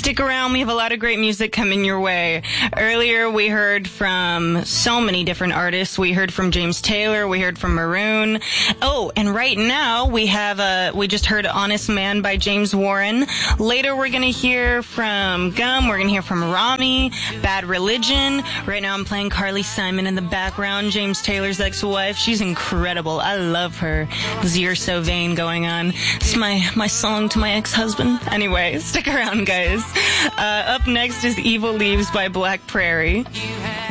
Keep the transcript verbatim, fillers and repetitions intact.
Stick around. We have a lot of great music coming your way. Earlier, we heard from so many different artists. We heard from James Taylor. We heard from Maroon. Oh, and right now, we have a, we just heard Honest Man by James Warren. Later, we're going to hear from Gum. We're going to hear from Rami, Bad Religion. Right now, I'm playing Carly Simon in the background, James Taylor's ex-wife. She's incredible. I love her. This You're So Vain going on. It's my, my song to my ex-husband. Anyway, stick around, guys. Uh, up next is Evil Leaves by Black Prairie.